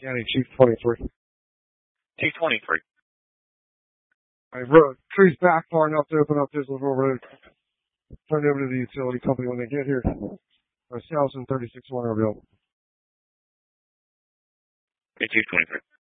County Chief 23. Chief 23. I wrote trees back far enough to open up this little road. Turn over to the utility company when they get here. 1036 Warnerville. Okay, Chief 23.